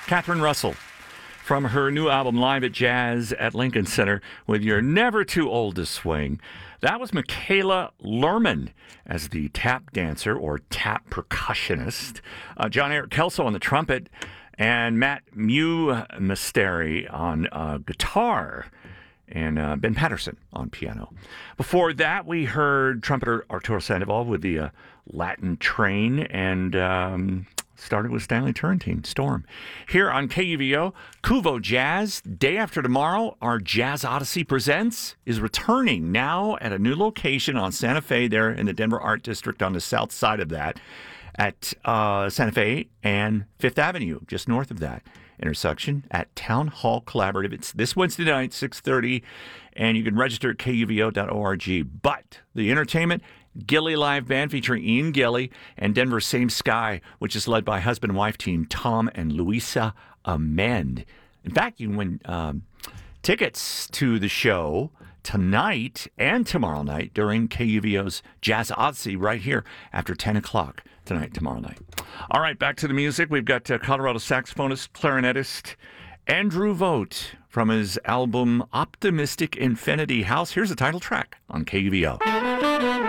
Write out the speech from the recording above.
Catherine Russell from her new album Live at Jazz at Lincoln Center with You're Never Too Old to Swing. That was Michaela Lerman as the tap dancer or tap percussionist. John Eric Kelso on the trumpet and Matt Musteri on guitar. And Ben Patterson on piano. Before that, we heard trumpeter Arturo Sandoval with the Latin Train and started with Stanley Turrentine, Storm. Here on KUVO, Kuvo Jazz, day after tomorrow, our Jazz Odyssey Presents is returning now at a new location on Santa Fe there in the Denver Art District on the south side of that at Santa Fe and Fifth Avenue, just north of that intersection at Town Hall Collaborative. It's this Wednesday night, 6:30, and you can register at kuvo.org. But the entertainment, Gilly Live Band featuring Ian Gilly and Denver's Same Sky, which is led by husband and wife team Tom and Louisa Amend. In fact, you can win tickets to the show tonight and tomorrow night during KUVO's Jazz Odyssey right here after 10 o'clock tonight, tomorrow night. All right, back to the music. We've got Colorado saxophonist, clarinetist Andrew Vogt from his album Optimistic Infinity House. Here's the title track on KUVO.